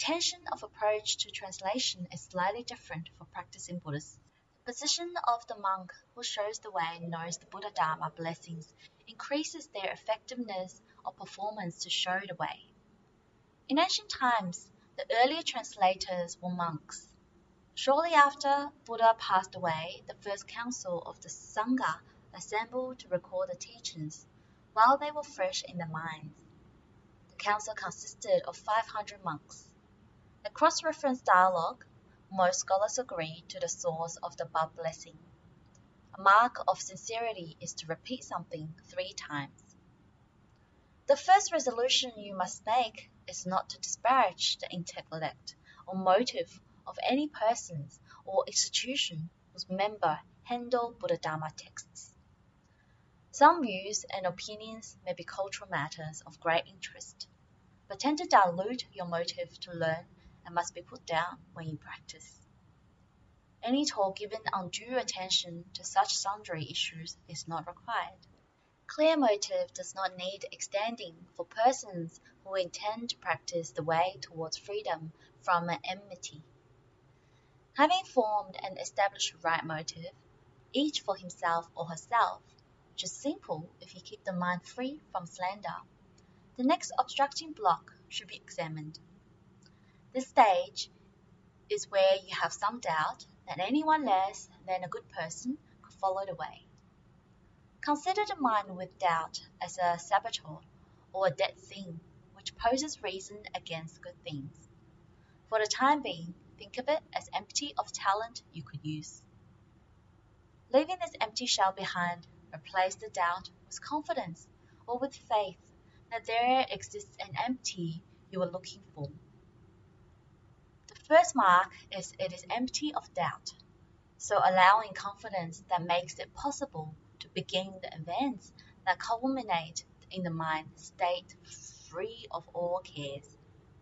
intention of approach to translation is slightly different for practicing Buddhists. The position of the monk who shows the way and knows the Buddha Dharma blessings increases their effectiveness of performance to show the way. In ancient times, the earlier translators were monks. Shortly after Buddha passed away, the first council of the Sangha assembled to record the teachings while they were fresh in their minds. The council consisted of 500 monks. A cross-reference dialogue, most scholars agree to the source of the above blessing. A mark of sincerity is to repeat something 3 times. The first resolution you must make is not to disparage the intellect or motive of any persons or institution whose member handle Buddha Dharma texts. Some views and opinions may be cultural matters of great interest, but tend to dilute your motive to learn and must be put down when you practice. Any talk given undue attention to such sundry issues is not required. Clear motive does not need extending for persons who intend to practice the way towards freedom from enmity. Having formed and established right motive, each for himself or herself, which is simple if you keep the mind free from slander, the next obstructing block should be examined. This stage is where you have some doubt that anyone less than a good person could follow the way. Consider the mind with doubt as a saboteur or a dead thing which poses reason against good things. For the time being, think of it as empty of talent you could use. Leaving this empty shell behind, replace the doubt with confidence or with faith that there exists an empty you are looking for. The first mark is it is empty of doubt, so allowing confidence that makes it possible to begin the events that culminate in the mind state free of all cares.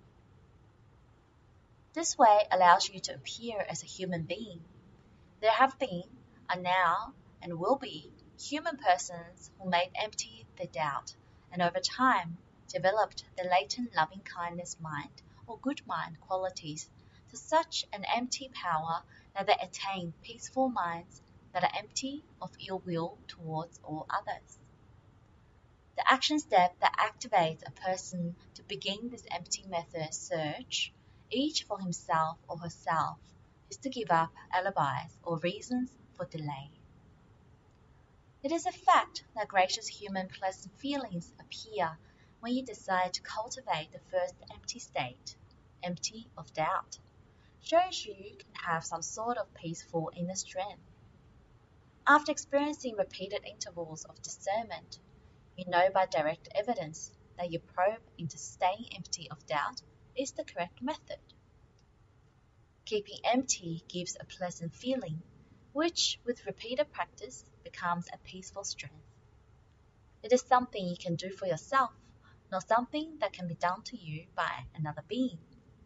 This way allows you to appear as a human being. There have been, are now, and will be human persons who made empty their doubt, and over time developed the latent loving-kindness mind or good mind qualities to such an empty power that they attain peaceful minds that are empty of ill will towards all others. The action step that activates a person to begin this empty method search, each for himself or herself, is to give up alibis or reasons for delay. It is a fact that gracious human pleasant feelings appear when you decide to cultivate the first empty state, empty of doubt. Shows you can have some sort of peaceful inner strength. After experiencing repeated intervals of discernment, you know by direct evidence that your probe into staying empty of doubt is the correct method. Keeping empty gives a pleasant feeling, which with repeated practice becomes a peaceful strength. It is something you can do for yourself, not something that can be done to you by another being.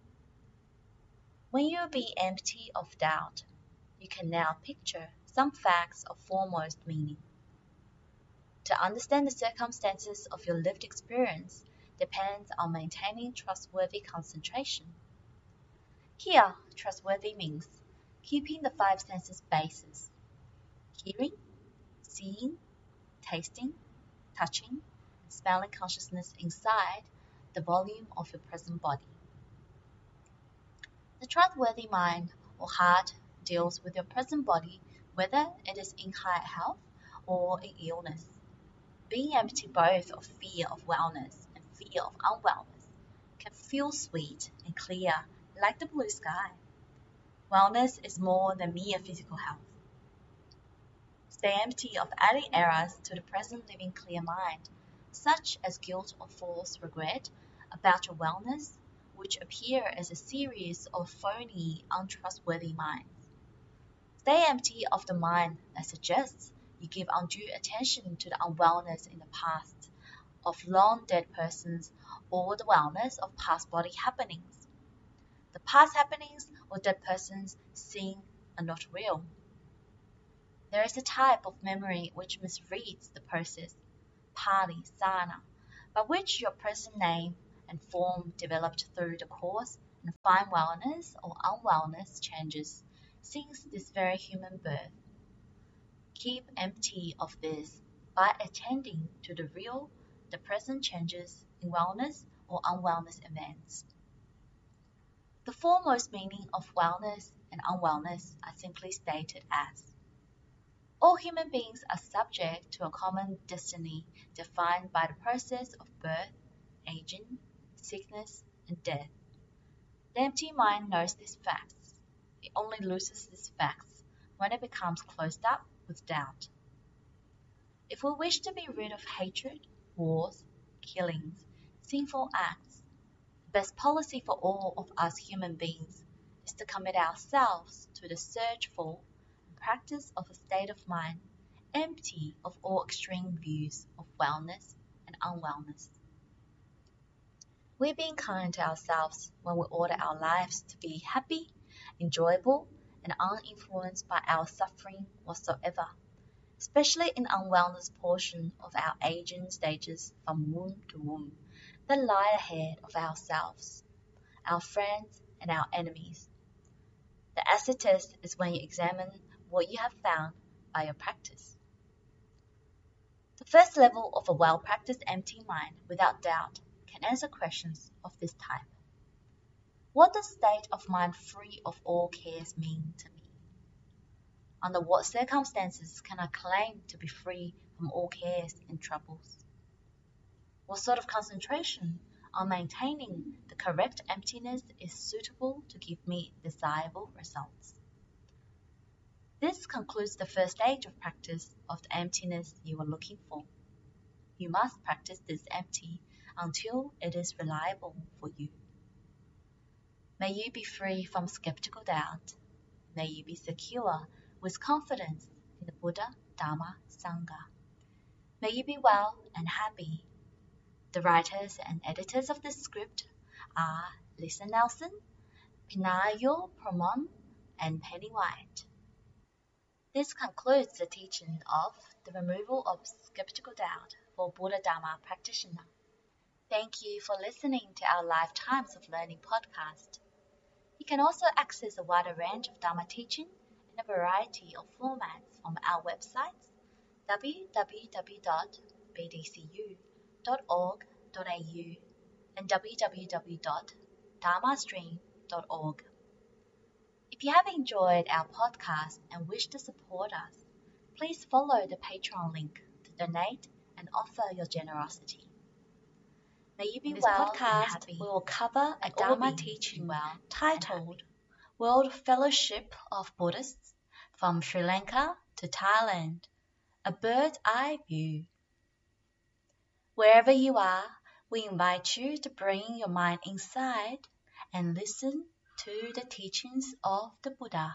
When you be empty of doubt, you can now picture some facts of foremost meaning. To understand the circumstances of your lived experience depends on maintaining trustworthy concentration. Here, trustworthy means keeping the 5 senses bases: hearing, seeing, tasting, touching, smelling consciousness inside the volume of your present body. The trustworthy mind or heart deals with your present body whether it is in high health or in illness. Being empty both of fear of wellness and fear of unwellness can feel sweet and clear like the blue sky. Wellness is more than mere physical health. Stay empty of adding errors to the present living clear mind, such as guilt or false regret about your wellness, which appear as a series of phony, untrustworthy minds. Stay empty of the mind that suggests you give undue attention to the unwellness in the past of long-dead persons or the wellness of past body happenings. The past happenings or dead persons seen are not real. There is a type of memory which misreads the process, pali, sana, by which your present name and form developed through the course and find wellness or unwellness changes since this very human birth. Keep empty of this by attending to the real, the present changes in wellness or unwellness events. The foremost meaning of wellness and unwellness are simply stated as all human beings are subject to a common destiny defined by the process of birth, aging, sickness, and death. The empty mind knows these facts. It only loses these facts when it becomes closed up with doubt. If we wish to be rid of hatred, wars, killings, sinful acts, the best policy for all of us human beings is to commit ourselves to the search for and practice of a state of mind empty of all extreme views of wellness and unwellness. We're being kind to ourselves when we order our lives to be happy, enjoyable, and uninfluenced by our suffering whatsoever, especially in unwellness portion of our aging stages from womb to womb that lie ahead of ourselves, our friends, and our enemies. The acid test is when you examine what you have found by your practice. The first level of a well-practiced empty mind, without doubt, can answer questions of this type. What does state of mind free of all cares mean to me? Under what circumstances can I claim to be free from all cares and troubles? What sort of concentration on maintaining the correct emptiness is suitable to give me desirable results? This concludes the first stage of practice of the emptiness you are looking for. You must practice this empty until it is reliable for you. May you be free from skeptical doubt. May you be secure with confidence in the Buddha, Dharma, Sangha. May you be well and happy. The writers and editors of this script are Lisa Nelson, Pinayo Permon, and Penny White. This concludes the teaching of the removal of skeptical doubt for Buddha Dharma practitioner. Thank you for listening to our Lifetimes of Learning podcast. You can also access a wider range of Dharma teaching in a variety of formats from our websites www.bdcu.org.au and www.dharmastream.org. If you have enjoyed our podcast and wish to support us, please follow the Patreon link to donate and offer your generosity. May you be well and happy. We will cover a Dharma teaching titled World Fellowship of Buddhists from Sri Lanka to Thailand, a bird's eye view. Wherever you are, we invite you to bring your mind inside and listen to the teachings of the Buddha.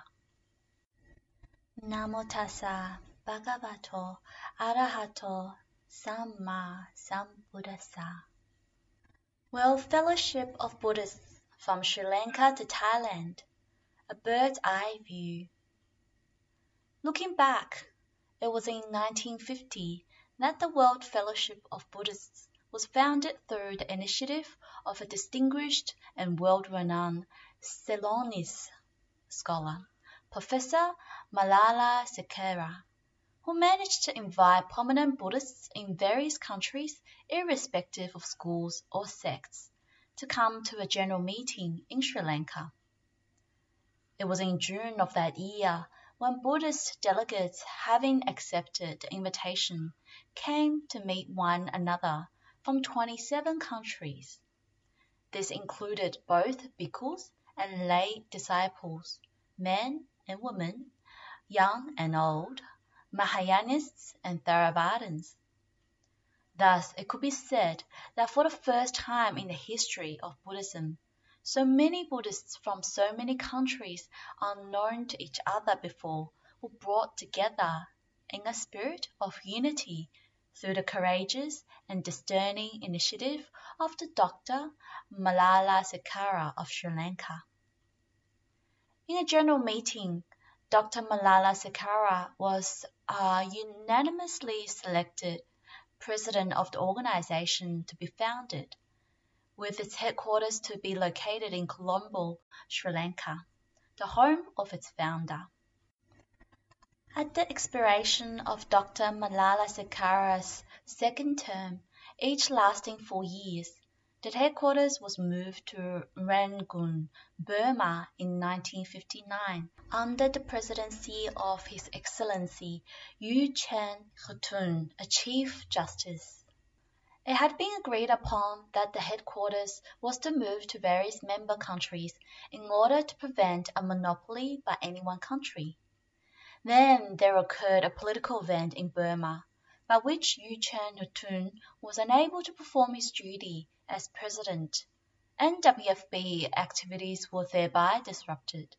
Namo tassa bhagavato arahato samma sambuddhassa. World Fellowship of Buddhists from Sri Lanka to Thailand, a bird's eye view. Looking back, it was in 1950 that the World Fellowship of Buddhists was founded through the initiative of a distinguished and world-renowned Ceylonese scholar, Professor Malala Sekera, who managed to invite prominent Buddhists in various countries, irrespective of schools or sects, to come to a general meeting in Sri Lanka. It was in June of that year when Buddhist delegates, having accepted the invitation, came to meet one another from 27 countries. This included both bhikkhus and lay disciples, men and women, young and old, Mahayanists and Theravadins. Thus, it could be said that for the first time in the history of Buddhism, so many Buddhists from so many countries unknown to each other before were brought together in a spirit of unity through the courageous and discerning initiative of the Dr. Malala Sekera of Sri Lanka. In a general meeting, Dr. Malala Sekera was unanimously selected president of the organization to be founded, with its headquarters to be located in Colombo, Sri Lanka, the home of its founder. At the expiration of Dr. Malala Sekara's second term, each lasting 4 years, the headquarters was moved to Rangoon, Burma in 1959 under the presidency of His Excellency U Chen Khatun, a Chief Justice. It had been agreed upon that the headquarters was to move to various member countries in order to prevent a monopoly by any one country. Then there occurred a political event in Burma, by which U Chen Khatun was unable to perform his duty as president, and WFP activities were thereby disrupted.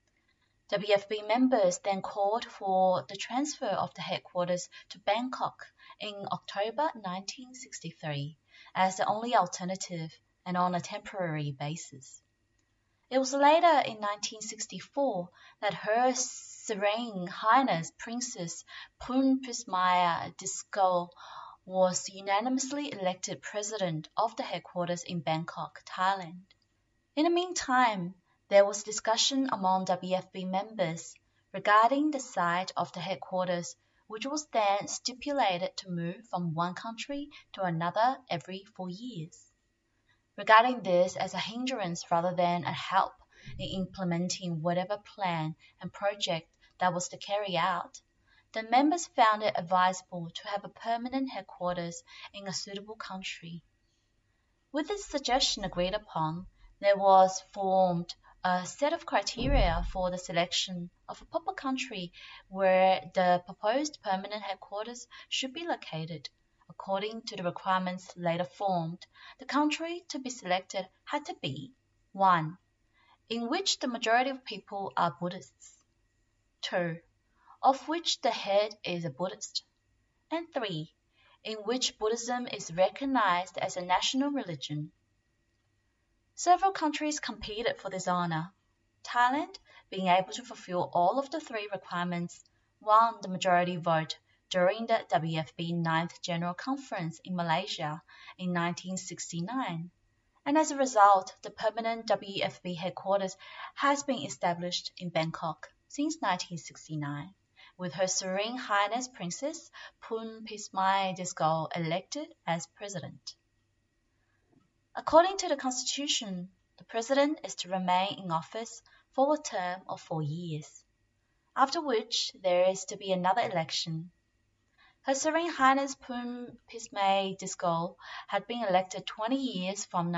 WFP members then called for the transfer of the headquarters to Bangkok in October 1963 as the only alternative and on a temporary basis. It was later in 1964 that Her Serene Highness Princess Pun Pismaya Disco was unanimously elected president of the headquarters in Bangkok, Thailand. In the meantime, there was discussion among WFP members regarding the site of the headquarters, which was then stipulated to move from one country to another every 4 years. Regarding this as a hindrance rather than a help in implementing whatever plan and project that was to carry out, the members found it advisable to have a permanent headquarters in a suitable country. With this suggestion agreed upon, there was formed a set of criteria for the selection of a proper country where the proposed permanent headquarters should be located. According to the requirements later formed, the country to be selected had to be 1. In which the majority of people are Buddhists, 2. Of which the head is a Buddhist, and 3. In which Buddhism is recognized as a national religion. Several countries competed for this honor. Thailand, being able to fulfill all of the 3 requirements, won the majority vote during the WFP 9th General Conference in Malaysia in 1969, and as a result, the permanent WFP headquarters has been established in Bangkok since 1969, with Her Serene Highness Princess Pun Pismaya Disco elected as president. According to the Constitution, the president is to remain in office for a term of 4 years, after which there is to be another election. Her Serene Highness Pun Pismaya Disco had been elected 20 years from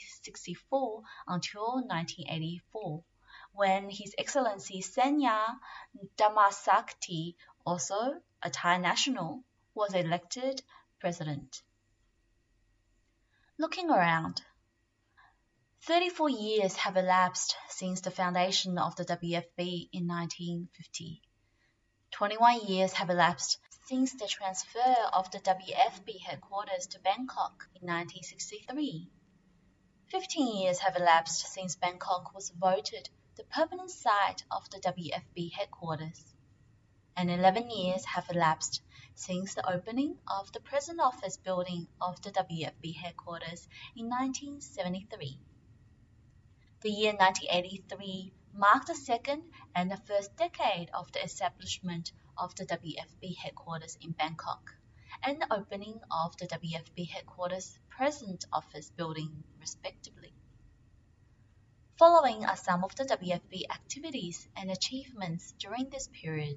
1964 until 1984, when His Excellency Senya Dhammasakti, also a Thai national, was elected president. Looking around, 34 years have elapsed since the foundation of the WFP in 1950. 21 years have elapsed since the transfer of the WFP headquarters to Bangkok in 1963. 15 years have elapsed since Bangkok was voted the permanent site of the WFP headquarters, and 11 years have elapsed since the opening of the present office building of the WFP headquarters in 1973. The year 1983 marked the second and the first decade of the establishment of the WFP headquarters in Bangkok, and the opening of the WFP headquarters present office building, respectively. Following are some of the WFP activities and achievements during this period.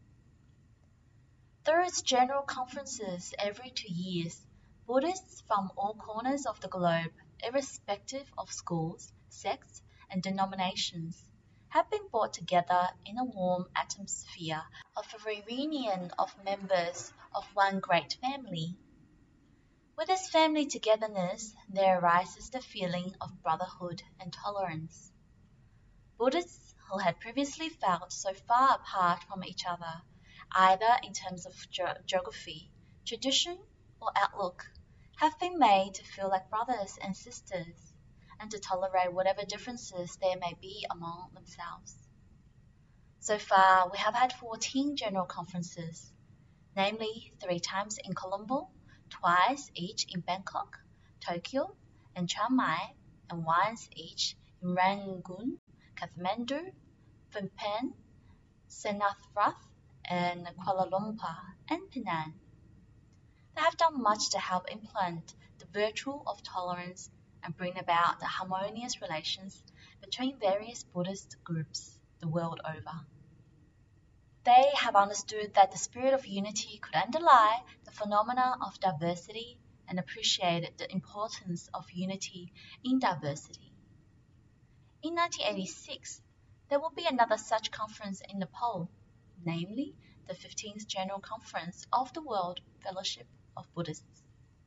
Through its general conferences every 2 years, Buddhists from all corners of the globe, irrespective of schools, sects, and denominations, have been brought together in a warm atmosphere of a reunion of members of one great family. With this family togetherness, there arises the feeling of brotherhood and tolerance. Buddhists who had previously felt so far apart from each other, either in terms of geography, tradition, or outlook, have been made to feel like brothers and sisters, and to tolerate whatever differences there may be among themselves. So far, we have had 14 general conferences, namely 3 times in Colombo, twice each in Bangkok, Tokyo, and Chiang Mai, and once each in Rangoon, Kathmandu, Phnom Penh, Senathrath, and Kuala Lumpur and Penang. They have done much to help implant the virtue of tolerance and bring about the harmonious relations between various Buddhist groups the world over. They have understood that the spirit of unity could underlie the phenomena of diversity and appreciated the importance of unity in diversity. In 1986, there will be another such conference in Nepal, namely the 15th General Conference of the World Fellowship of Buddhists.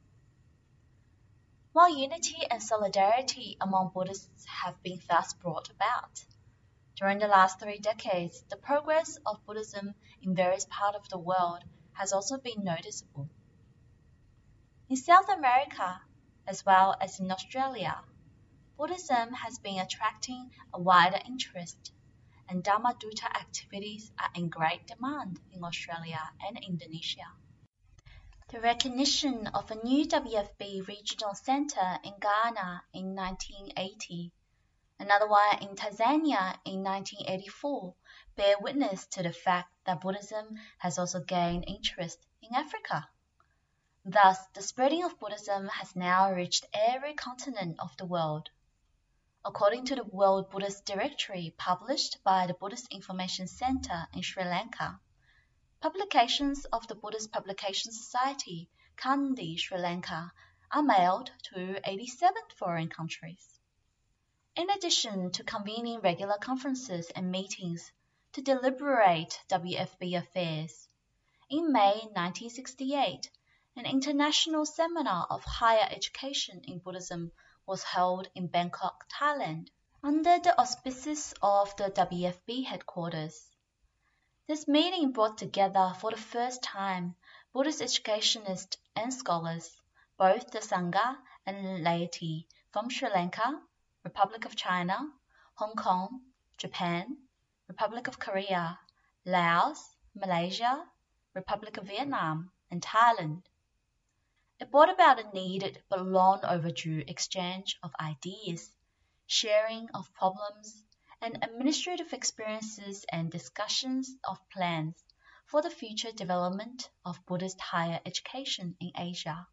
While unity and solidarity among Buddhists have been thus brought about, during the last 3 decades, the progress of Buddhism in various parts of the world has also been noticeable. In South America, as well as in Australia, Buddhism has been attracting a wider interest, and Dhammadutta activities are in great demand in Australia and Indonesia. The recognition of a new WFB regional center in Ghana in 1980, another one in Tanzania in 1984, bear witness to the fact that Buddhism has also gained interest in Africa. Thus, the spreading of Buddhism has now reached every continent of the world. According to the World Buddhist Directory published by the Buddhist Information Center in Sri Lanka, publications of the Buddhist Publication Society, Kandy, Sri Lanka, are mailed to 87 foreign countries. In addition to convening regular conferences and meetings to deliberate WFB affairs, in May 1968, an international seminar of higher education in Buddhism was held in Bangkok, Thailand, under the auspices of the WFB headquarters. This meeting brought together for the first time Buddhist educationists and scholars, both the Sangha and laity from Sri Lanka, Republic of China, Hong Kong, Japan, Republic of Korea, Laos, Malaysia, Republic of Vietnam, and Thailand. It brought about a needed but long overdue exchange of ideas, sharing of problems, and administrative experiences and discussions of plans for the future development of Buddhist higher education in Asia.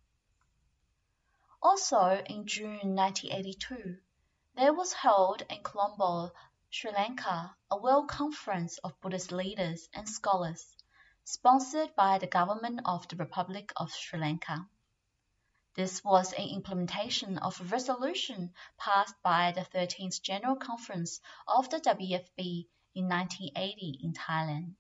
Also, in June 1982, there was held in Colombo, Sri Lanka, a World Conference of Buddhist leaders and scholars, sponsored by the government of the Republic of Sri Lanka. This was an implementation of a resolution passed by the 13th General Conference of the WFB in 1980 in Thailand.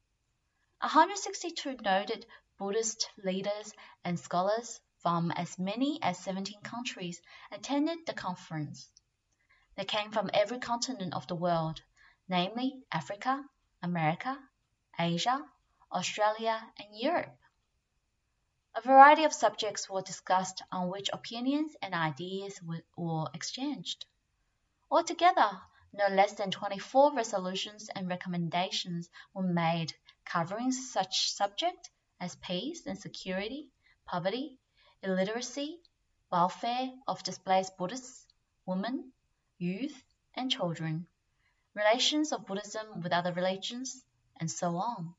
162 noted Buddhist leaders and scholars from as many as 17 countries attended the conference. They came from every continent of the world, namely Africa, America, Asia, Australia, and Europe. A variety of subjects were discussed on which opinions and ideas were exchanged. Altogether, no less than 24 resolutions and recommendations were made covering such subjects as peace and security, poverty, illiteracy, welfare of displaced Buddhists, women, youth, and children, relations of Buddhism with other religions, and so on.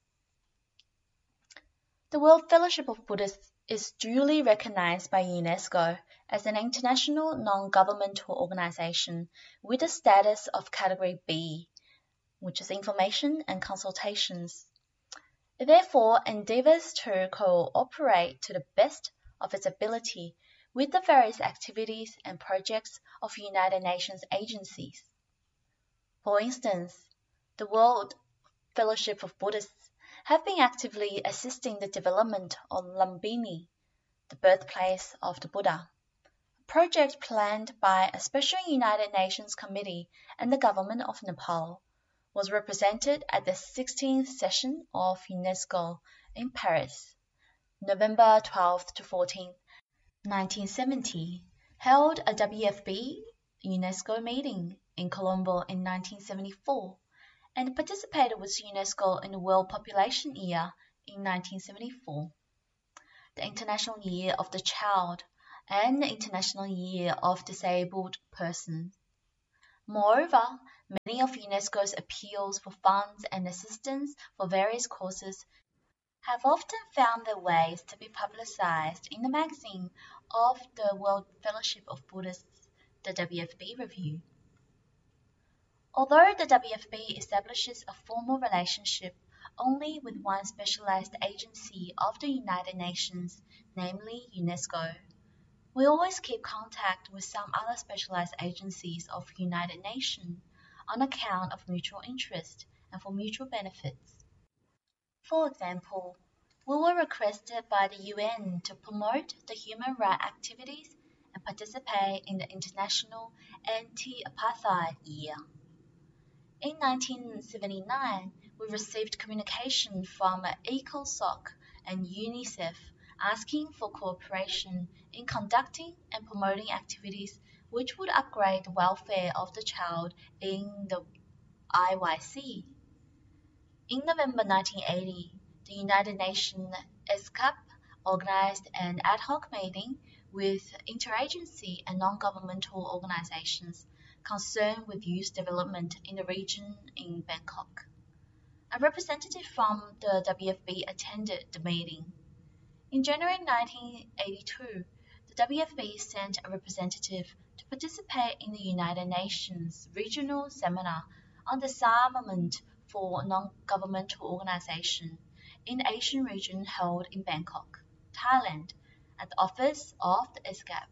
The World Fellowship of Buddhists is duly recognized by UNESCO as an international non-governmental organization with the status of Category B, which is information and consultations. It therefore endeavors to cooperate to the best of its ability with the various activities and projects of United Nations agencies. For instance, the World Fellowship of Buddhists have been actively assisting the development of Lumbini, the birthplace of the Buddha, a project planned by a special United Nations committee, and the government of Nepal was represented at the 16th session of UNESCO in Paris, November 12th to 14th, 1970, held a WFB UNESCO meeting in Colombo in 1974, and participated with UNESCO in the World Population Year in 1974, the International Year of the Child, and the International Year of Disabled Persons. Moreover, many of UNESCO's appeals for funds and assistance for various causes have often found their ways to be publicized in the magazine of the World Fellowship of Buddhists, the WFB Review. Although the WFB establishes a formal relationship only with one specialized agency of the United Nations, namely UNESCO, we always keep contact with some other specialized agencies of United Nations on account of mutual interest and for mutual benefits. For example, we were requested by the UN to promote the human rights activities and participate in the International Anti-Apartheid Year. In 1979, we received communication from ECOSOC and UNICEF asking for cooperation in conducting and promoting activities which would upgrade the welfare of the child in the IYC. In November 1980, the United Nations ESCAP organized an ad hoc meeting with interagency and non-governmental organizations concerned with youth development in the region in Bangkok. A representative from the WFB attended the meeting. In January 1982, the WFB sent a representative to participate in the United Nations regional seminar on disarmament for non-governmental organizations in the Asian region held in Bangkok, Thailand, at the office of the ESCAP.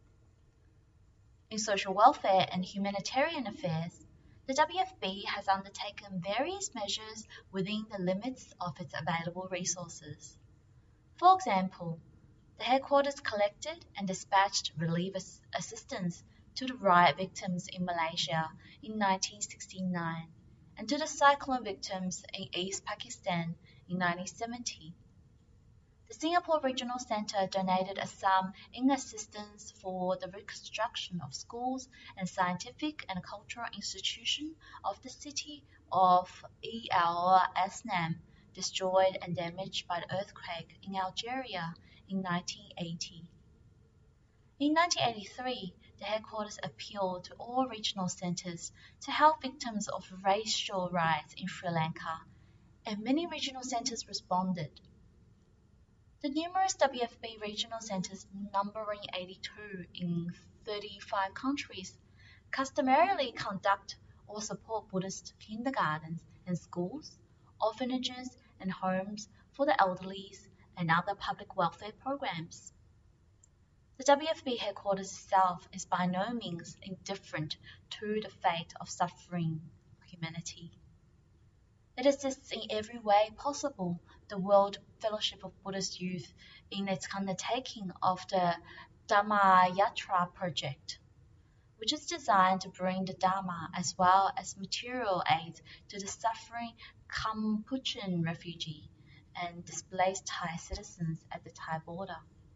In social welfare and humanitarian affairs, the WFB has undertaken various measures within the limits of its available resources. For example, the headquarters collected and dispatched relief assistance to the riot victims in Malaysia in 1969 and to the cyclone victims in East Pakistan in 1970. The Singapore Regional Centre donated a sum in assistance for the reconstruction of schools and scientific and cultural institutions of the city of El Asnam, destroyed and damaged by the earthquake in Algeria in 1980. In 1983, the headquarters appealed to all regional centres to help victims of racial riots in Sri Lanka, and many regional centres responded. The numerous WFB regional centres, numbering 82 in 35 countries, customarily conduct or support Buddhist kindergartens and schools, orphanages and homes for the elderly, and other public welfare programs. The WFB headquarters itself is by no means indifferent to the fate of suffering humanity. It assists in every way possible the World Fellowship of Buddhist Youth in its undertaking of the Dhamma Yatra project, which is designed to bring the Dharma as well as material aid to the suffering Kampuchean refugee and displaced Thai citizens at the Thai border.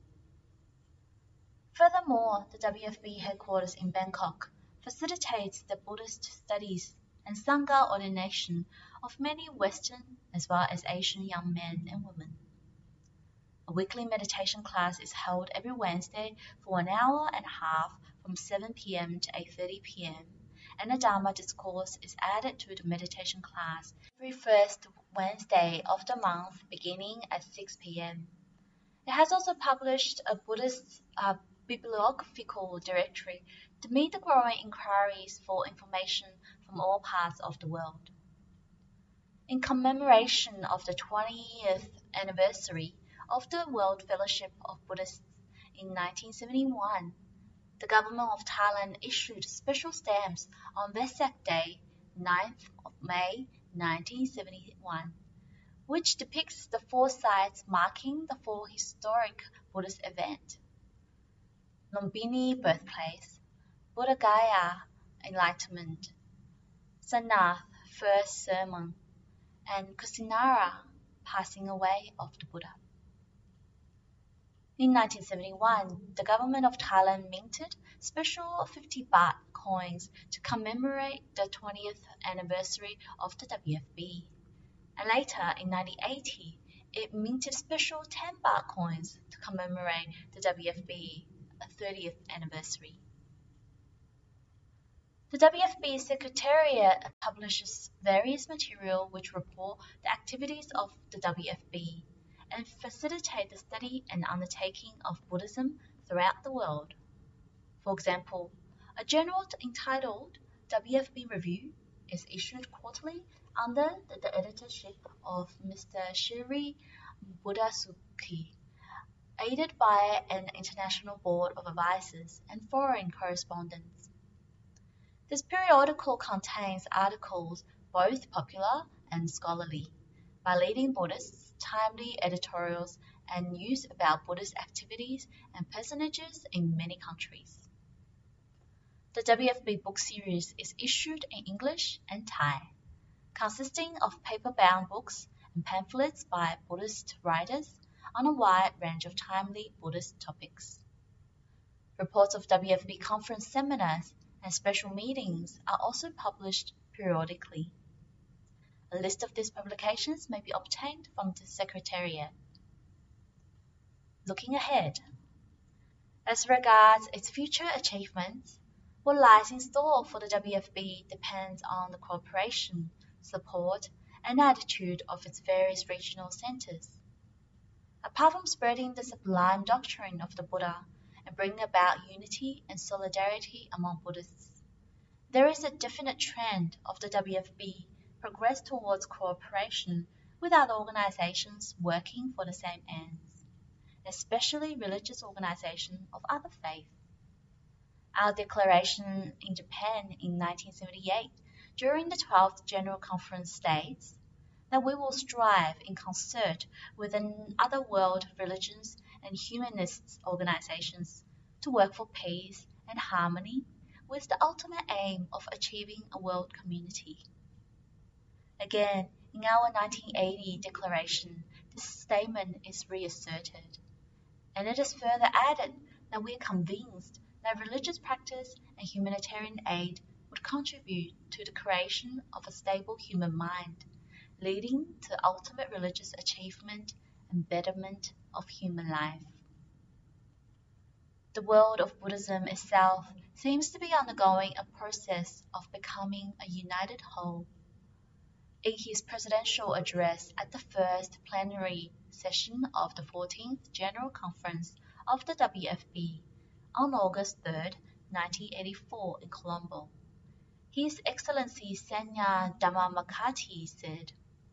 Furthermore, the WFB headquarters in Bangkok facilitates the Buddhist studies and Sangha ordination of many Western as well as Asian young men and women. A weekly meditation class is held every Wednesday for an hour and a half from 7 p.m. to 8:30 p.m., and a Dharma discourse is added to the meditation class every first Wednesday of the month beginning at 6 p.m. It has also published a Buddhist bibliographical directory to meet the growing inquiries for information from all parts of the world. In commemoration of the 20th anniversary of the World Fellowship of Buddhists in 1971, the government of Thailand issued special stamps on Vesak Day, 9th of May 1971, which depicts the 4 sites marking the 4 historic Buddhist events: Lumbini birthplace, Buddha Gaya enlightenment, Sanath first sermon, and Kusinara passing away of the Buddha. In 1971, the government of Thailand minted special 50 baht coins to commemorate the 20th anniversary of the WFB. And later, in 1980, it minted special 10 baht coins to commemorate the WFB 30th anniversary. The WFB Secretariat publishes various material which report the activities of the WFB and facilitate the study and undertaking of Buddhism throughout the world. For example, a journal entitled WFB Review is issued quarterly under the editorship of Mr. Shiri Buddhasuki, aided by an international board of advisors and foreign correspondents. This periodical contains articles both popular and scholarly, by leading Buddhists, timely editorials, and news about Buddhist activities and personages in many countries. The WFB book series is issued in English and Thai, consisting of paper-bound books and pamphlets by Buddhist writers on a wide range of timely Buddhist topics. Reports of WFB conference seminars and special meetings are also published periodically. A list of these publications may be obtained from the Secretariat. Looking ahead. As regards its future achievements, what lies in store for the WFB depends on the cooperation, support, and attitude of its various regional centers. Apart from spreading the sublime doctrine of the Buddha and bringing about unity and solidarity among Buddhists, there is a definite trend of the WFB progress towards cooperation with other organizations working for the same ends, especially religious organizations of other faiths. Our declaration in Japan in 1978 during the 12th General Conference states that we will strive in concert with other world religions and humanist organizations to work for peace and harmony with the ultimate aim of achieving a world community. Again, in our 1980 declaration, this statement is reasserted, and it is further added that we are convinced that religious practice and humanitarian aid would contribute to the creation of a stable human mind, leading to ultimate religious achievement and betterment of human life. The world of Buddhism itself seems to be undergoing a process of becoming a united whole. In his presidential address at the first plenary session of the 14th General Conference of the WFB on August 3, 1984 in Colombo, His Excellency Sanya Dhammamakati said,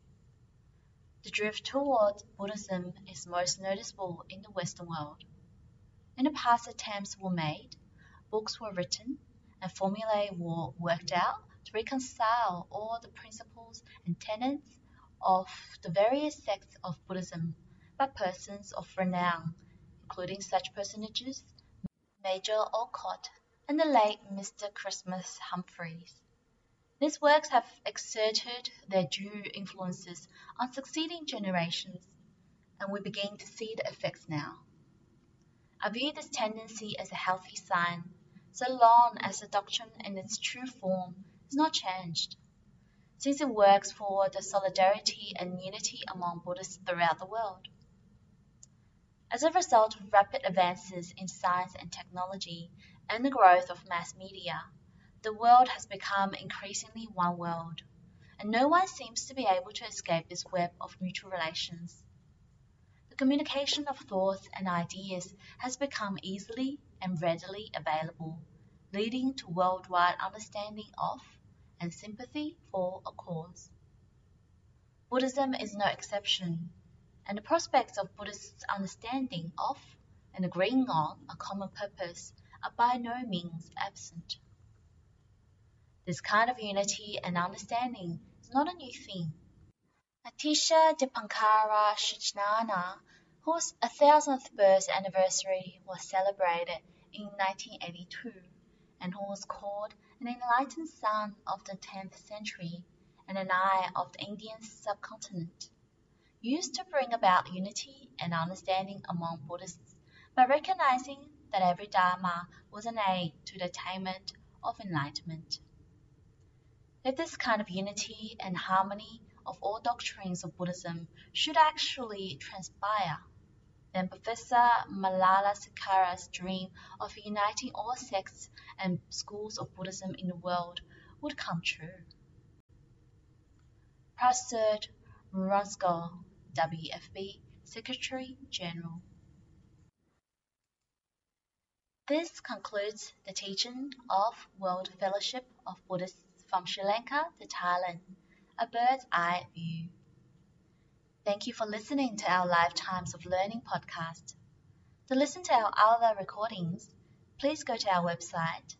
"The drift towards Buddhism is most noticeable in the Western world. In the past, attempts were made, books were written, and formulae were worked out to reconcile all the principles and tenets of the various sects of Buddhism by persons of renown, including such personages Major Olcott and the late Mr. Christmas Humphreys. These works have exerted their due influences on succeeding generations, and we begin to see the effects now. I view this tendency as a healthy sign, so long as the doctrine in its true form is not changed, since it works for the solidarity and unity among Buddhists throughout the world. As a result of rapid advances in science and technology and the growth of mass media, the world has become increasingly one world, and no one seems to be able to escape this web of mutual relations. The communication of thoughts and ideas has become easily and readily available, leading to worldwide understanding of and sympathy for a cause. Buddhism is no exception, and the prospects of Buddhists' understanding of and agreeing on a common purpose are by no means absent. This kind of unity and understanding is not a new thing. Atisha Dipankara Shichnana, whose 1000th birth anniversary was celebrated in 1982, and who was called an enlightened son of the 10th century and an eye of the Indian subcontinent, used to bring about unity and understanding among Buddhists by recognizing that every Dharma was an aid to the attainment of enlightenment. If this kind of unity and harmony of all doctrines of Buddhism should actually transpire, then Professor Malala Sakara's dream of uniting all sects and schools of Buddhism in the world would come true. Prasad Muruzgal, WFB Secretary General. This concludes the teaching of World Fellowship of Buddhists from Sri Lanka to Thailand, a bird's eye view. Thank you for listening to our Lifetimes of Learning podcast. To listen to our other recordings, please go to our website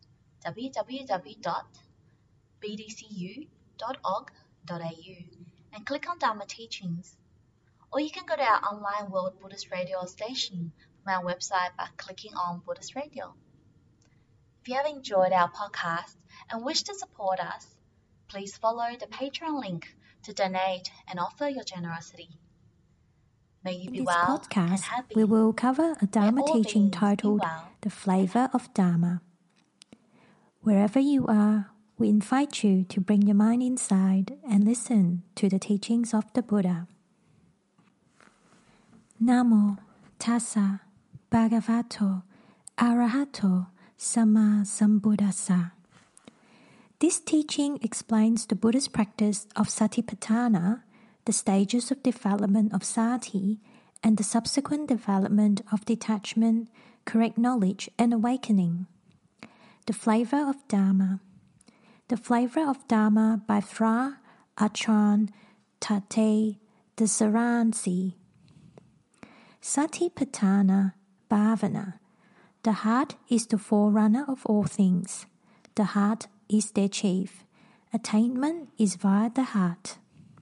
www.bdcu.org.au and click on Dharma Teachings. Or you can go to our online World Buddhist Radio station from our website by clicking on Buddhist Radio. If you have enjoyed our podcast and wish to support us, please follow the Patreon link to donate and offer your generosity. May you be well and podcast, happy. we will cover a Dharma May all teaching beings be titled well. The Flavor of Dharma. Wherever you are, we invite you to bring your mind inside and listen to the teachings of the Buddha. Namo Tassa Bhagavato Arahato Sama Sambuddhassa. This teaching explains the Buddha's practice of Satipatthana, the stages of development of sati, and the subsequent development of detachment, correct knowledge, and awakening. The Flavor of Dharma. The Flavor of Dharma by Phra Acharn Tate Desaransi. Satipatthana Bhavana. The heart is the forerunner of all things. The heart is their chief. Attainment is via the heart.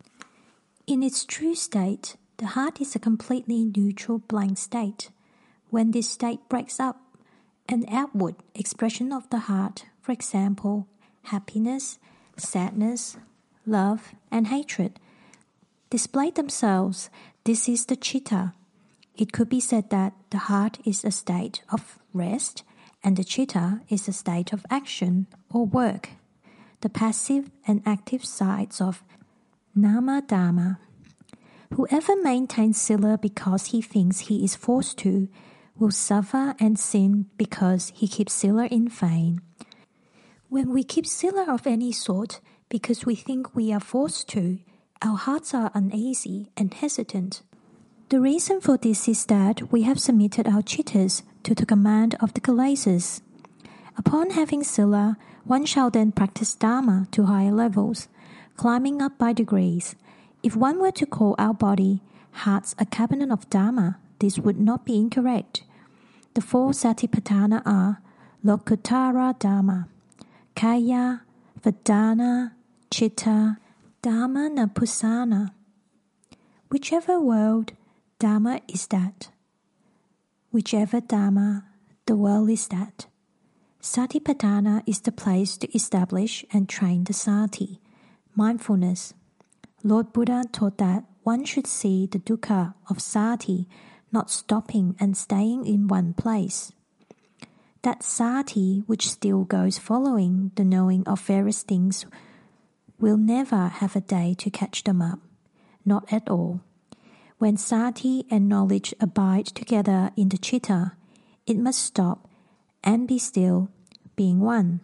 In its true state, the heart is a completely neutral blank state. When this state breaks up, an outward expression of the heart, for example, happiness, sadness, love, and hatred, display themselves. This is the citta. It could be said that the heart is a state of rest and the citta is a state of action or work, the passive and active sides of Nama Dharma. Whoever maintains sila because he thinks he is forced to will suffer and sin because he keeps sila in vain. When we keep sila of any sort because we think we are forced to, our hearts are uneasy and hesitant. The reason for this is that we have submitted our chittas to the command of the kilesas. Upon having sila, one shall then practice dharma to higher levels, climbing up by degrees. If one were to call our body, hearts a cabinet of dharma, this would not be incorrect. The four satipatthana are Lokuttara Dharma, Kaya, Vedana, Chitta, Dharma Napusana. Whichever world, Dharma is that. Whichever Dharma, the world is that. Satipatthana is the place to establish and train the sati, mindfulness. Lord Buddha taught that one should see the dukkha of sati, not stopping and staying in one place. That sati which still goes following the knowing of various things will never have a day to catch them up, not at all. When sati and knowledge abide together in the citta, it must stop and be still, being one.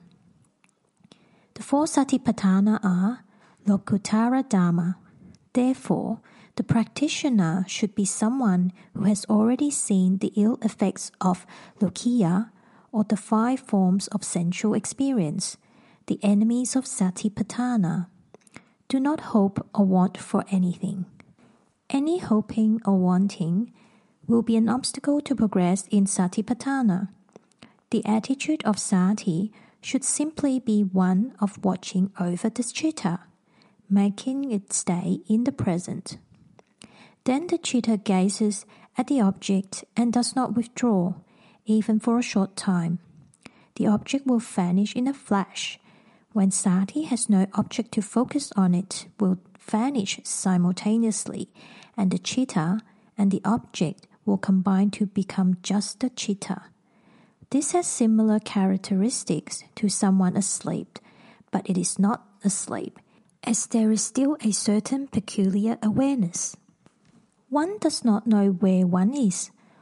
The four satipatthana are Lokuttara Dharma. Therefore, the practitioner should be someone who has already seen the ill effects of lokiya, or the 5 forms of sensual experience, the enemies of satipatthana. Do not hope or want for anything. Any hoping or wanting will be an obstacle to progress in satipatthana. The attitude of sati should simply be one of watching over the citta, making it stay in the present. Then the citta gazes at the object and does not withdraw, even for a short time. The object will vanish in a flash. When sati has no object to focus on, it will vanish simultaneously, and the citta and the object will combine to become just the citta. This has similar characteristics to someone asleep, but it is not asleep, as there is still a certain peculiar awareness. One does not know where one is,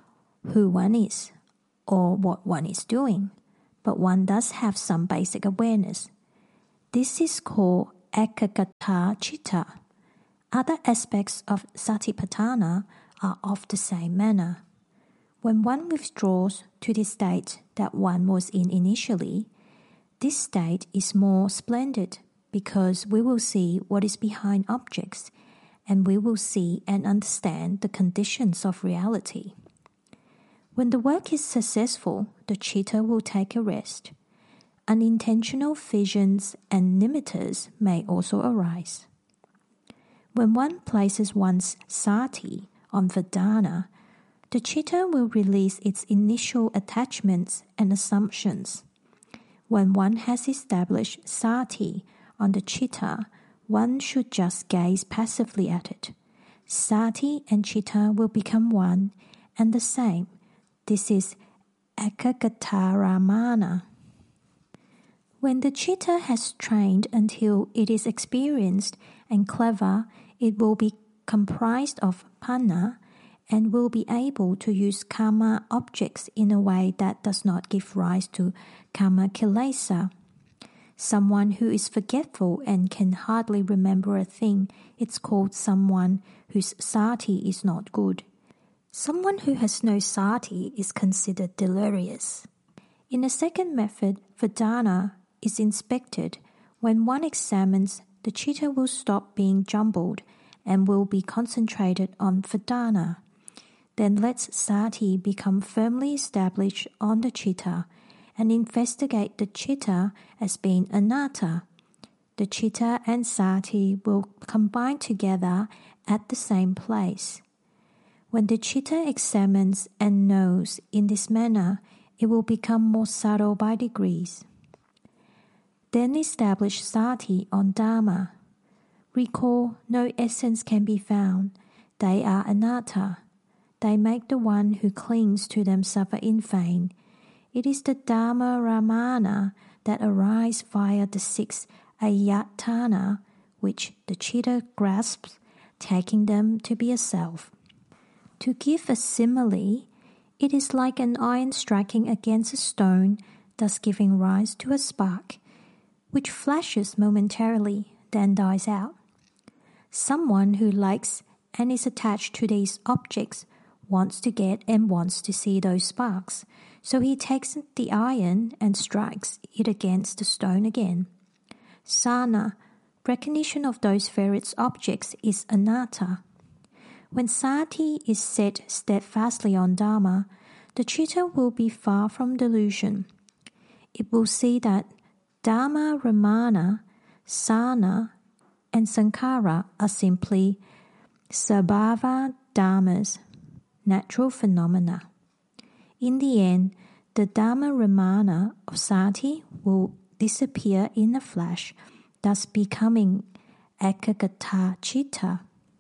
who one is or what one is doing, but one does have some basic awareness. This is called Ekaggata Citta. Other aspects of Satipatthana are of the same manner. When one withdraws to the state that one was in initially, this state is more splendid because we will see what is behind objects and we will see and understand the conditions of reality. When the work is successful, the citta will take a rest. Unintentional visions and nimittas may also arise. When one places one's sati on Vedana, the citta will release its initial attachments and assumptions. When one has established sati on the citta, one should just gaze passively at it. Sati and citta will become one and the same. This is Ekaggataramana. When the citta has trained until it is experienced and clever, it will be comprised of panna and will be able to use karma objects in a way that does not give rise to karma kilesa. Someone who is forgetful and can hardly remember a thing, it's called someone whose sati is not good. Someone who has no sati is considered delirious. In the second method, Vedana is inspected. When one examines, the citta will stop being jumbled and will be concentrated on Vedana. Then lets sati become firmly established on the citta and investigate the citta as being anatta. The citta and sati will combine together at the same place. When the citta examines and knows in this manner, it will become more subtle by degrees. Then establish sati on Dharma. Recall, no essence can be found. They are anatta. They make the one who clings to them suffer in vain. It is the Dharma Ramana that arise via the 6 ayatana, which the citta grasps, taking them to be a self. To give a simile, it is like an iron striking against a stone, thus giving rise to a spark, which flashes momentarily, then dies out. Someone who likes and is attached to these objects wants to get and wants to see those sparks, so he takes the iron and strikes it against the stone again. Sana, recognition of those various objects, is anatta. When sati is set steadfastly on Dharma, the citta will be far from delusion. It will see that Dharma Ramana, Sana, and Sankhara are simply Sabhava Dharmas, natural phenomena. In the end, the Dharma Ramana of sati will disappear in a flash, thus becoming Ekaggata Citta.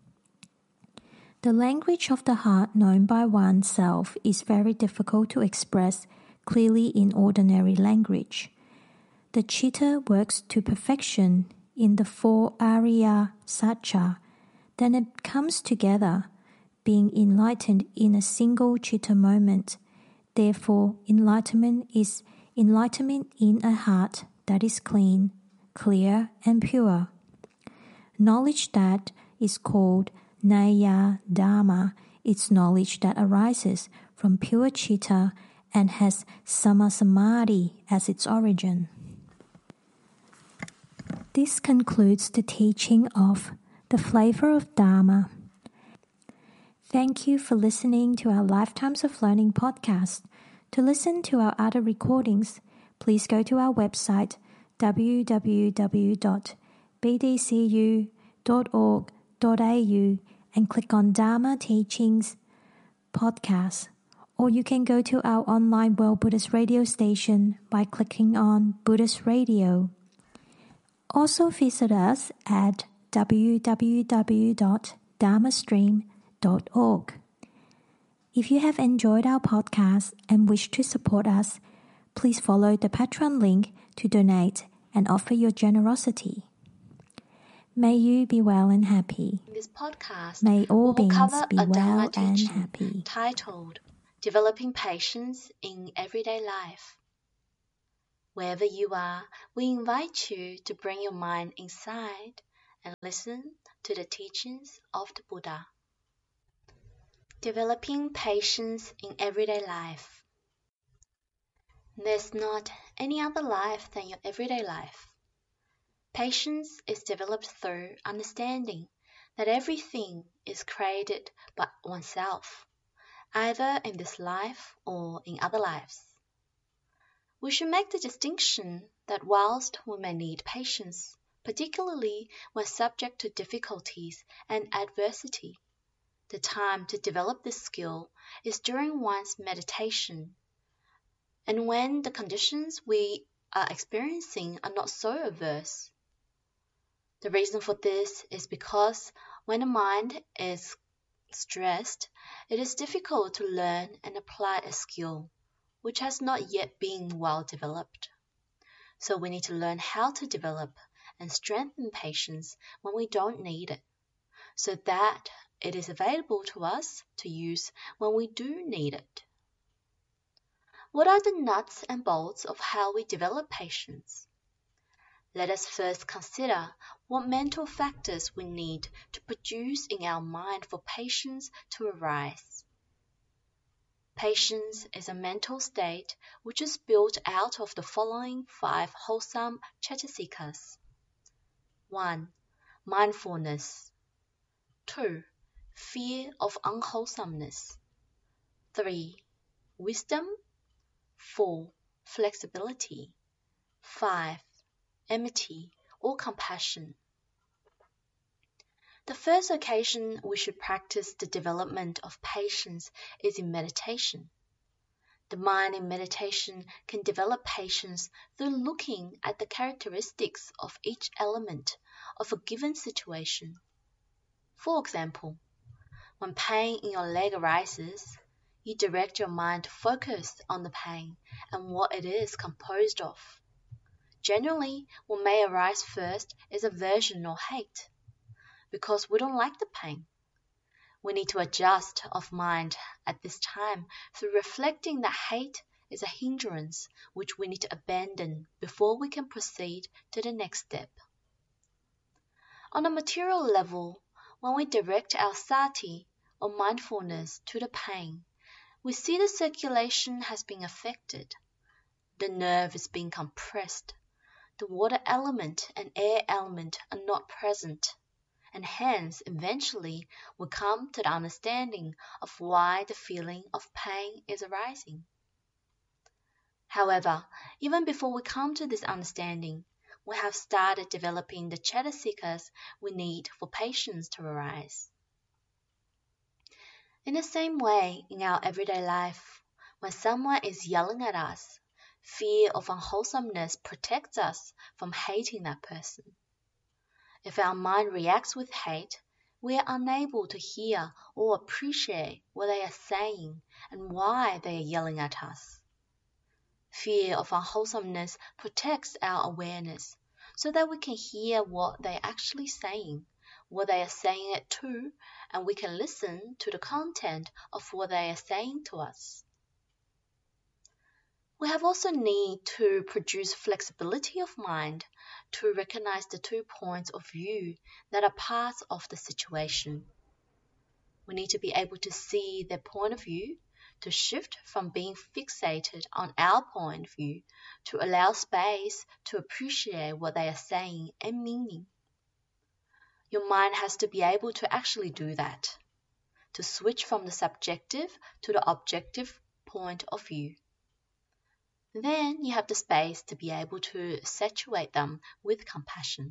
The language of the heart known by oneself is very difficult to express clearly in ordinary language. The citta works to perfection in the 4 Arya Satcha, then it comes together, being enlightened in a single citta moment. Therefore, enlightenment is enlightenment in a heart that is clean, clear, and pure. Knowledge that is called Naya Dharma, it's knowledge that arises from pure citta and has Samasamadhi as its origin. This concludes the teaching of the flavor of Dharma. Thank you for listening to our Lifetimes of Learning podcast. To listen to our other recordings, please go to our website www.bdcu.org.au and click on Dharma Teachings Podcast, or you can go to our online World Buddhist Radio station by clicking on Buddhist Radio. Also visit us at www.dharmastream.org. If you have enjoyed our podcast and wish to support us, please follow the Patreon link to donate and offer your generosity. May you be well and happy. In this podcast, May all we will beings cover be a Dharma well and teaching happy. titled Developing patience in everyday life. Wherever you are, we invite you to bring your mind inside and listen to the teachings of the Buddha. Developing patience in everyday life. There's not any other life than your everyday life. Patience is developed through understanding that everything is created by oneself, either in this life or in other lives. We should make the distinction that whilst we may need patience, particularly when subject to difficulties and adversity, the time to develop this skill is during one's meditation, and when the conditions we are experiencing are not so adverse. The reason for this is because when the mind is stressed, it is difficult to learn and apply a skill which has not yet been well developed. So we need to learn how to develop and strengthen patience when we don't need it, so that it is available to us to use when we do need it. What are the nuts and bolts of how we develop patience? Let us first consider what mental factors we need to produce in our mind for patience to arise. Patience is a mental state which is built out of the following 5 wholesome cetasikas. 1. Mindfulness. 2. Fear of unwholesomeness. 3. Wisdom. 4. Flexibility. 5. Enmity or compassion. The first occasion we should practice the development of patience is in meditation. The mind in meditation can develop patience through looking at the characteristics of each element of a given situation. For example, when pain in your leg arises, you direct your mind to focus on the pain and what it is composed of. Generally, what may arise first is aversion or hate, because we don't like the pain. We need to adjust of mind at this time through reflecting that hate is a hindrance which we need to abandon before we can proceed to the next step. On a material level, when we direct our sati or mindfulness to the pain, we see the circulation has been affected. The nerve is being compressed. The water element and air element are not present, and hence eventually we come to the understanding of why the feeling of pain is arising. However, even before we come to this understanding, we have started developing the cetasikas we need for patience to arise. In the same way, in our everyday life, when someone is yelling at us, fear of unwholesomeness protects us from hating that person. If our mind reacts with hate, we are unable to hear or appreciate what they are saying and why they are yelling at us. Fear of unwholesomeness protects our awareness so that we can hear what they are actually saying, what they are saying it to, and we can listen to the content of what they are saying to us. We have also need to produce flexibility of mind to recognize the 2 points of view that are parts of the situation. We need to be able to see their point of view, to shift from being fixated on our point of view, to allow space to appreciate what they are saying and meaning. Your mind has to be able to actually do that, to switch from the subjective to the objective point of view. Then you have the space to be able to saturate them with compassion.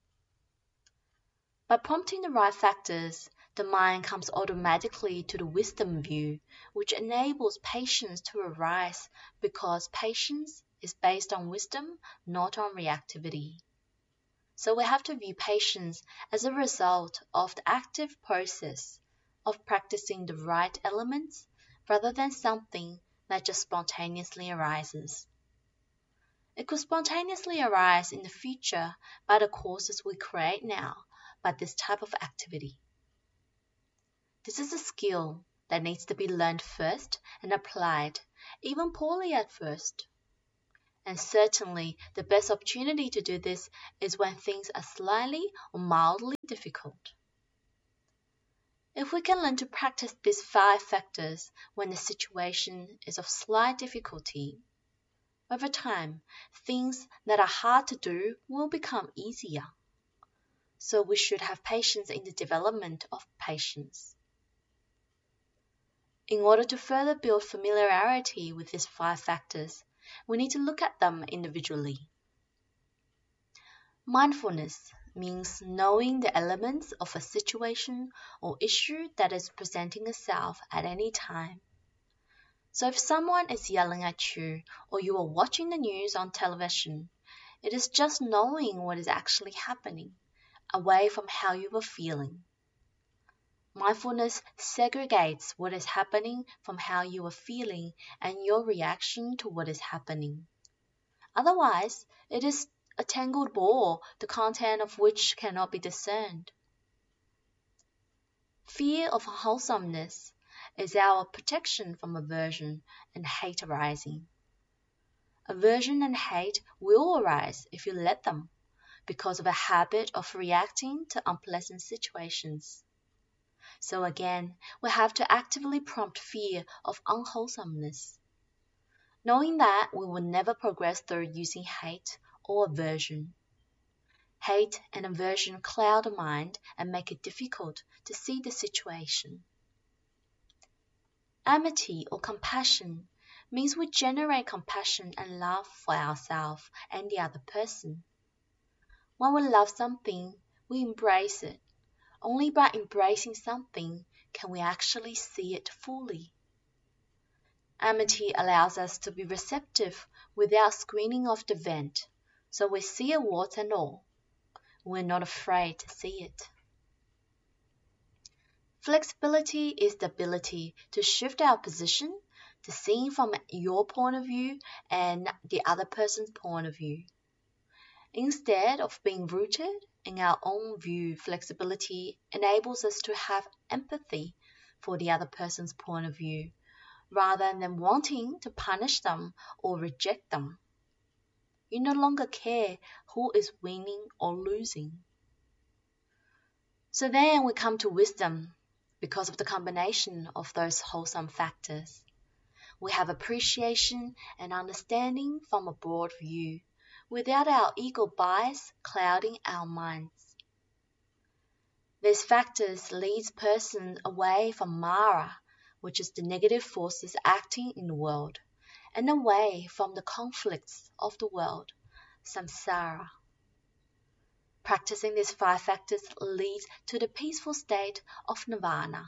By prompting the right factors, the mind comes automatically to the wisdom view, which enables patience to arise because patience is based on wisdom, not on reactivity. So we have to view patience as a result of the active process of practicing the right elements rather than something that just spontaneously arises. It could spontaneously arise in the future by the causes we create now by this type of activity. This is a skill that needs to be learned first and applied, even poorly at first. And certainly the best opportunity to do this is when things are slightly or mildly difficult. If we can learn to practice these 5 factors when the situation is of slight difficulty, over time, things that are hard to do will become easier. So we should have patience in the development of patience. In order to further build familiarity with these 5 factors, we need to look at them individually. Mindfulness means knowing the elements of a situation or issue that is presenting itself at any time. So if someone is yelling at you or you are watching the news on television, it is just knowing what is actually happening, away from how you are feeling. Mindfulness segregates what is happening from how you are feeling and your reaction to what is happening. Otherwise, it is a tangled ball, the content of which cannot be discerned. Fear of wholesomeness is our protection from aversion and hate arising. Aversion and hate will arise if you let them, because of a habit of reacting to unpleasant situations. So again, we have to actively prompt fear of unwholesomeness, knowing that we will never progress through using hate or aversion. Hate and aversion cloud the mind and make it difficult to see the situation. Amity or compassion means we generate compassion and love for ourselves and the other person. When we love something, we embrace it. Only by embracing something can we actually see it fully. Amity allows us to be receptive without screening off the vent, so we see it warts and all. We're not afraid to see it. Flexibility is the ability to shift our position, to see from your point of view and the other person's point of view. Instead of being rooted in our own view, flexibility enables us to have empathy for the other person's point of view, rather than wanting to punish them or reject them. You no longer care who is winning or losing. So then we come to wisdom because of the combination of those wholesome factors. We have appreciation and understanding from a broad view, without our ego bias clouding our minds. These factors lead persons away from Mara, which is the negative forces acting in the world, and away from the conflicts of the world, samsara. Practicing these 5 factors leads to the peaceful state of nirvana.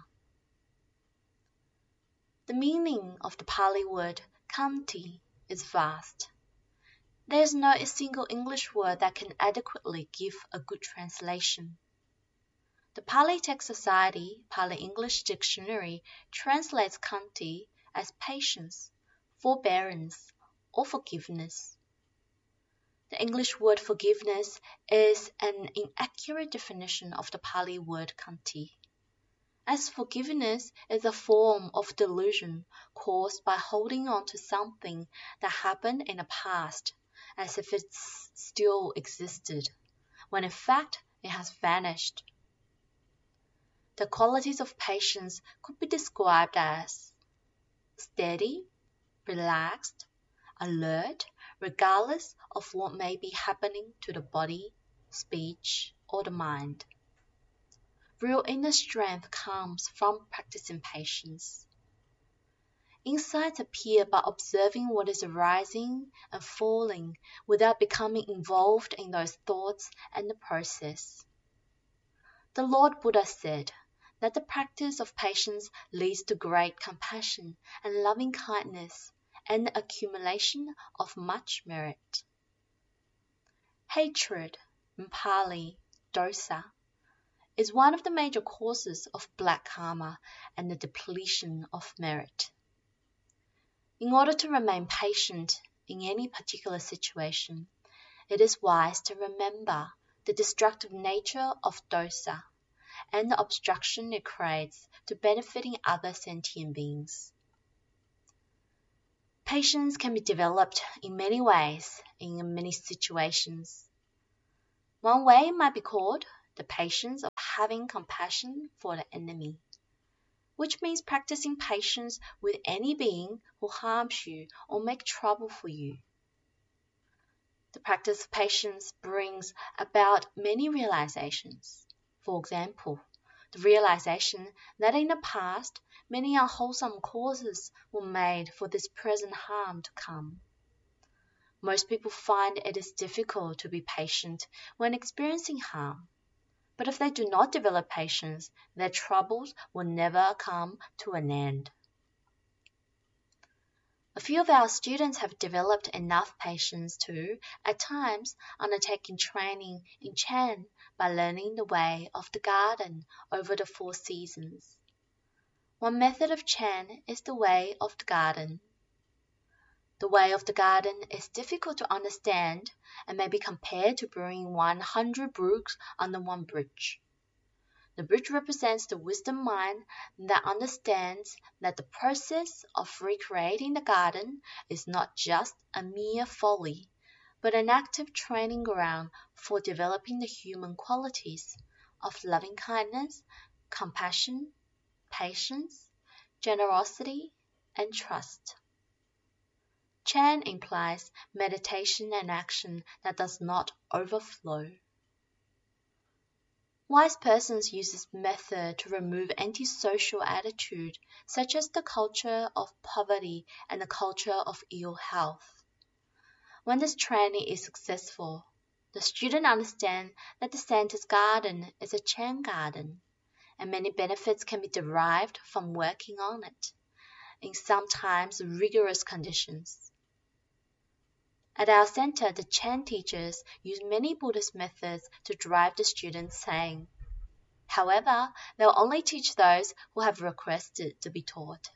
The meaning of the Pali word khanti is vast. There is no single English word that can adequately give a good translation. The Pali Text Society Pali English Dictionary translates khanti as patience, forbearance, or forgiveness. The English word forgiveness is an inaccurate definition of the Pali word khanti, as forgiveness is a form of delusion caused by holding on to something that happened in the past as if it still existed, when in fact it has vanished. The qualities of patience could be described as steady, relaxed, alert, regardless of what may be happening to the body, speech, or the mind. Real inner strength comes from practicing patience. Insights appear by observing what is arising and falling without becoming involved in those thoughts and the process. The Lord Buddha said that the practice of patience leads to great compassion and loving kindness and the accumulation of much merit. Hatred, in Pali, dosa, is one of the major causes of black karma and the depletion of merit. In order to remain patient in any particular situation, it is wise to remember the destructive nature of dosa and the obstruction it creates to benefiting other sentient beings. Patience can be developed in many ways, in many situations. One way might be called the patience of having compassion for the enemy, which means practicing patience with any being who harms you or makes trouble for you. The practice of patience brings about many realizations. For example, the realization that in the past many unwholesome causes were made for this present harm to come. Most people find it is difficult to be patient when experiencing harm. But if they do not develop patience, their troubles will never come to an end. A few of our students have developed enough patience to, at times, undertaking training in Chan by learning the way of the garden over the 4 seasons. One method of Chan is the way of the garden. The way of the garden is difficult to understand and may be compared to bringing 100 brooks under one bridge. The bridge represents the wisdom mind that understands that the process of recreating the garden is not just a mere folly, but an active training ground for developing the human qualities of loving kindness, compassion, patience, generosity, and trust. Chan implies meditation and action that does not overflow. Wise persons use this method to remove antisocial attitude, such as the culture of poverty and the culture of ill health. When this training is successful, the student understands that the center's garden is a Chan garden, and many benefits can be derived from working on it, in sometimes rigorous conditions. At our center, the Chan teachers use many Buddhist methods to drive the students, saying, however, they'll only teach those who have requested to be taught.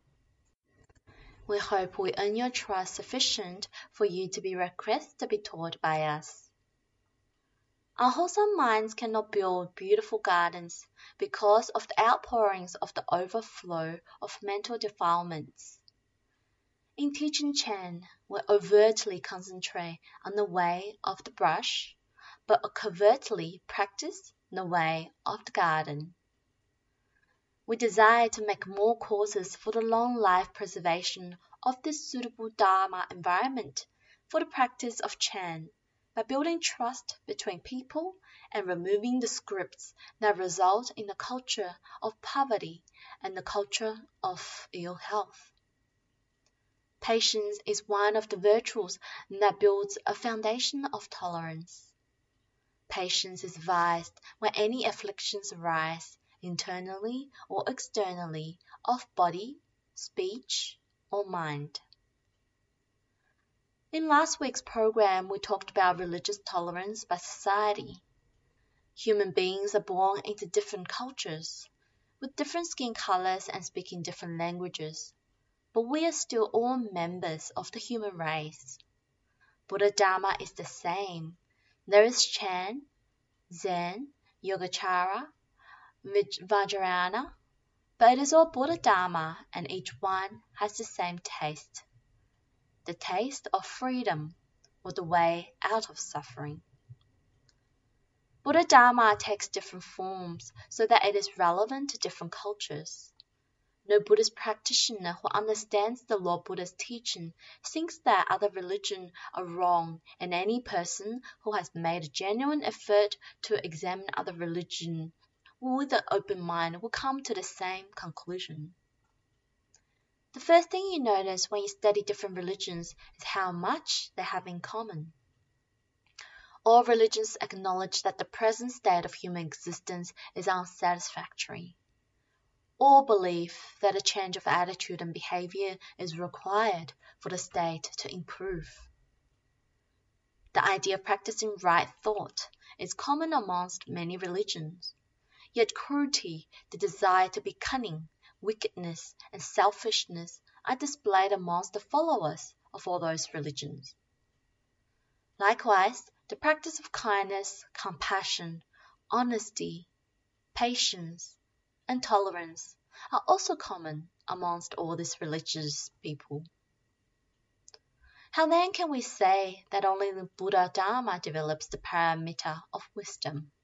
We hope we earn your trust sufficient for you to be requested to be taught by us. Unwholesome minds cannot build beautiful gardens because of the outpourings of the overflow of mental defilements. In teaching Chan, we overtly concentrate on the way of the brush, but covertly practice the way of the garden. We desire to make more courses for the long life preservation of this suitable Dharma environment for the practice of Chan by building trust between people and removing the scripts that result in the culture of poverty and the culture of ill health. Patience is one of the virtues that builds a foundation of tolerance. Patience is advised when any afflictions arise, internally or externally, of body, speech, or mind. In last week's program, we talked about religious tolerance by society. Human beings are born into different cultures, with different skin colors and speaking different languages. But we are still all members of the human race. Buddha Dharma is the same. There is Chan, Zen, Yogacara, Vajrayana, but it is all Buddha Dharma and each one has the same taste. The taste of freedom or the way out of suffering. Buddha Dharma takes different forms so that it is relevant to different cultures. No Buddhist practitioner who understands the Lord Buddha's teaching thinks that other religions are wrong, and any person who has made a genuine effort to examine other religions with an open mind will come to the same conclusion. The first thing you notice when you study different religions is how much they have in common. All religions acknowledge that the present state of human existence is unsatisfactory. All believe that a change of attitude and behavior is required for the state to improve. The idea of practicing right thought is common amongst many religions, yet cruelty, the desire to be cunning, wickedness, and selfishness are displayed amongst the followers of all those religions. Likewise, the practice of kindness, compassion, honesty, patience, and tolerance are also common amongst all these religious people. How then can we say that only the Buddha Dharma develops the paramita of wisdom?